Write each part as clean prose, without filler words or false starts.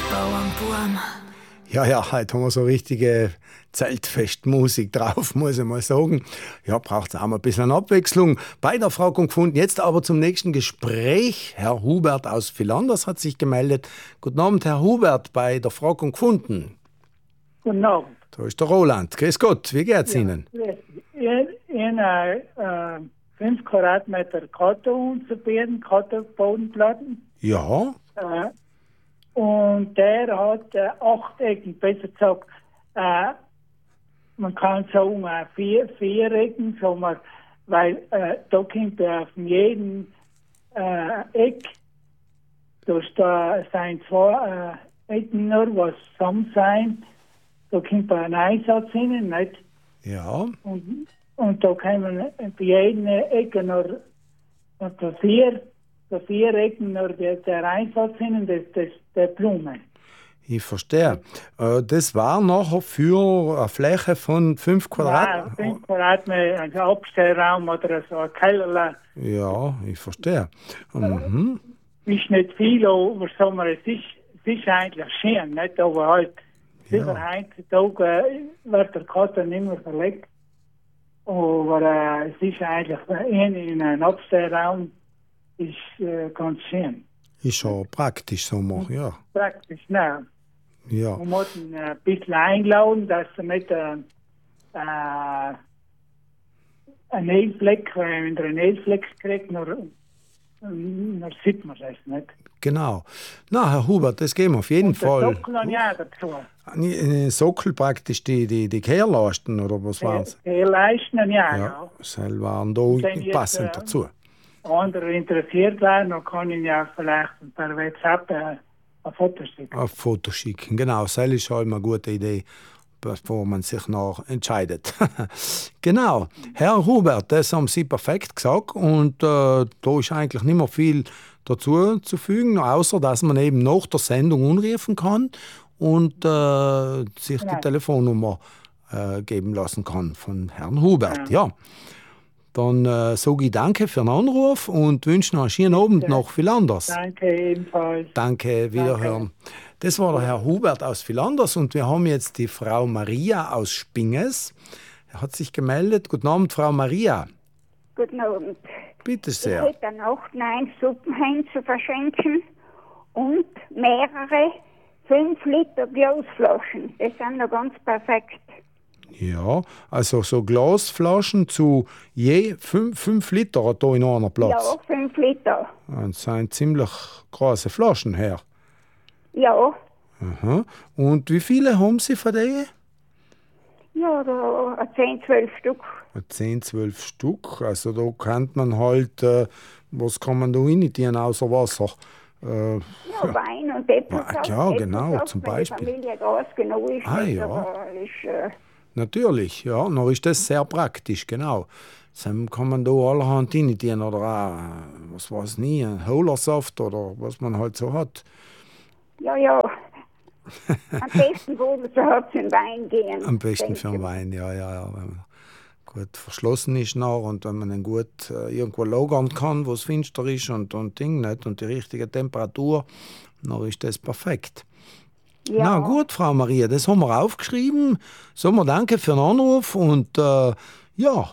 Bauernbuben. Ja, heute haben wir so richtige Zeltfestmusik drauf, muss ich mal sagen. Ja, braucht auch mal ein bisschen Abwechslung. Bei der Frau gefunden. Jetzt aber zum nächsten Gespräch. Herr Hubert aus Villanders hat sich gemeldet. Guten Abend, Herr Hubert, bei der Frau gefunden. Guten Abend. Da ist der Roland. Grüß Gott, wie geht's Ihnen? In 5 Quadratmeter Karton zu bieten, Kartonbodenplatten. Ja. Und der hat 8 Ecken, besser gesagt, man kann sagen 4 Ecken, sagen wir, weil da kommt auf jedem Eck, da sind 2 Ecken nur, was zusammen sein. Da kommt ein Einsatz hin, nicht? Ja. Und da kann man bei jeder Ecke noch bei 4 Ecken noch der Einsatz hin, der Blumen. Ich verstehe. Das war nachher für eine Fläche von 5 Quadratmeter? Ja, 5 Quadratmeter, also Abstellraum oder so ein Keller. Ja, ich verstehe. Mhm. Ist nicht viel, aber sagen wir, es ist eigentlich schön, nicht? Aber halt, sicher heutzutage wird der Karton nicht mehr verlegt. Aber es ist eigentlich in einem Abstellraum ist ganz schön. Ist schon praktisch, so machen, ja. Praktisch, nein. Ja. Man muss ihn ein bisschen einladen, dass er nicht ein Nailfleck, wenn er einen Nailfleck kriegt, dann sieht man das nicht. Genau. Na, Herr Hubert, das gehen wir auf jeden Und Fall. der Sockel dann ja dazu. Sockel praktisch, die Kehrleisten, oder was waren es? Kehrleisten, ja. Das waren da passend dazu. Andere interessiert werden, dann kann ich ja vielleicht per WhatsApp ein Foto schicken. Ein Foto schicken, genau. Das ist halt eine gute Idee, bevor man sich noch entscheidet. Genau. Herr Hubert, das haben Sie perfekt gesagt und da ist eigentlich nicht mehr viel dazu zu fügen, außer dass man eben nach der Sendung anrufen kann und sich die Telefonnummer geben lassen kann von Herrn Hubert. Ja. Dann sage ich danke für den Anruf und wünsche noch einen schönen Abend nach Villanders. Danke ebenfalls. Danke, wiederhören. Das war der Herr Hubert aus Villanders und wir haben jetzt die Frau Maria aus Spinges. Er hat sich gemeldet. Guten Abend, Frau Maria. Guten Abend. Bitte sehr. Ich hätte eine Nacht 9 Suppenhain zu verschenken und mehrere 5 Liter Glasflaschen. Das sind noch ganz perfekt. Ja, also so Glasflaschen zu je 5 Liter hat da in einer Platz. Ja, 5 Liter. Das sind ziemlich große Flaschen her. Ja. Aha. Und wie viele haben Sie von denen? Ja, da 10, 12 Stück. 10, 12 Stück. Also da kann man halt, was kann man da rein tun außer Wasser? Ja, Wein und Äpfelsaft. Ja, genau, zum Beispiel. Wenn die Familie groß genug ist. Ja. Natürlich, ja, dann ist das sehr praktisch, genau. Dann kann man da allerhand rein tun oder auch, was weiß ich nie, ein Hohlersaft oder was man halt so hat. Ja. Am besten, wo du so hat, für den Wein gehen. Am besten für den Wein, ja. Wenn man gut verschlossen ist noch und wenn man ihn gut irgendwo lagern kann, wo es finster ist und Ding nicht und die richtige Temperatur, dann ist das perfekt. Ja. Na gut, Frau Maria, das haben wir aufgeschrieben. Sagen wir danke für den Anruf und ja.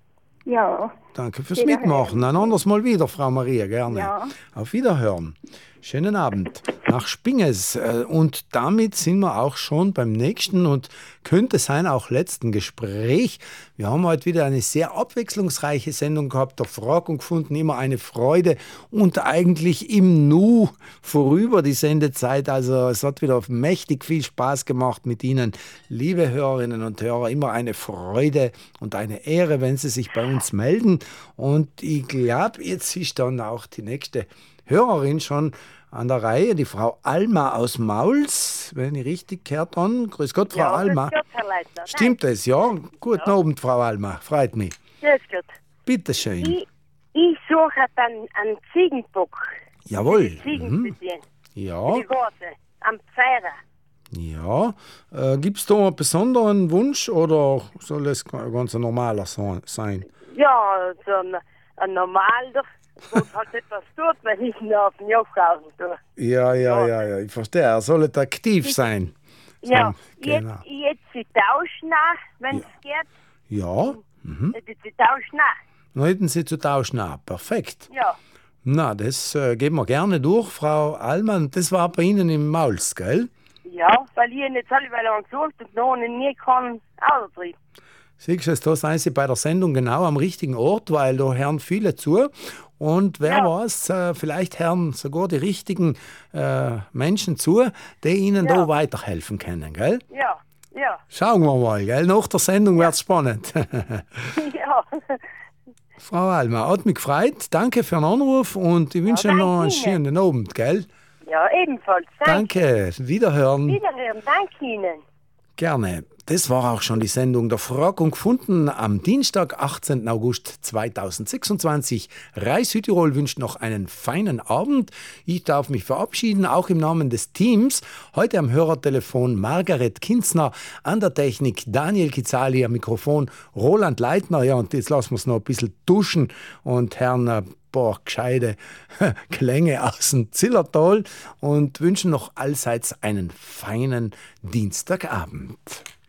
Danke fürs Mitmachen. Ein anderes Mal wieder, Frau Maria, gerne. Ja. Auf Wiederhören. Schönen Abend nach Spinges. Und damit sind wir auch schon beim nächsten und könnte sein auch letzten Gespräch. Wir haben heute wieder eine sehr abwechslungsreiche Sendung gehabt, der Frage gefunden, immer eine Freude und eigentlich im Nu vorüber die Sendezeit. Also es hat wieder mächtig viel Spaß gemacht mit Ihnen, liebe Hörerinnen und Hörer. Immer eine Freude und eine Ehre, wenn Sie sich bei uns melden. Und ich glaube, jetzt ist dann auch die nächste Hörerin schon an der Reihe, die Frau Alma aus Mauls, wenn ich richtig gehört habe. Grüß Gott, Frau Alma. Grüß Gott, Herr Leitner. Stimmt es, ja? Guten Abend, Frau Alma, freut mich. Grüß Gott. Bitte schön. Ich suche dann einen Ziegenbock. Jawohl. Ziegen bedienen. Ja. Die Worte. Am Pfeiler. Ja. Gibt es da einen besonderen Wunsch oder soll es ganz ein normaler sein? Ja, so ein normaler Gott hat etwas tut, wenn ich ihn auf den Jofgausen tue. Ja, ich verstehe. Er sollte aktiv sein. Ja, Genau. jetzt sie tauschen nach, wenn es geht. Ja, Jetzt sie tauschen nach. dann hätten Sie zu tauschen. Perfekt. Ja, Na, das geben wir gerne durch, Frau Allmann. Das war bei Ihnen im Mauls, gell? ja, weil ich ihn jetzt alle lang gesucht und noch nie kann Autotrieb. Siehst du, da sind Sie bei der Sendung genau am richtigen Ort, weil da hören viele zu. Und wer Ja. weiß, vielleicht hören sogar die richtigen Menschen zu, die Ihnen Ja. da weiterhelfen können, gell? Ja, ja, Schauen wir mal, gell? Nach der Sendung wird's spannend. ja. Frau Allmann, hat mich gefreut. Danke für den Anruf und ich wünsche Ihnen noch einen danke Ihnen. schönen Abend, gell? Ja, ebenfalls. Danke, Wiederhören. Wiederhören, danke Ihnen. Gerne. Das war auch schon die Sendung der Frag und Gefunden am Dienstag, 18. August 2026. Reis Südtirol wünscht noch einen feinen Abend. Ich darf mich verabschieden, auch im Namen des Teams. Heute am Hörertelefon Margaret Kinzner, an der Technik Daniel Kizali, am Mikrofon Roland Leitner. Ja, und jetzt lassen wir es noch ein bisschen duschen und Herrn gescheite Klänge aus dem Zillertal und wünschen noch allseits einen feinen Dienstagabend.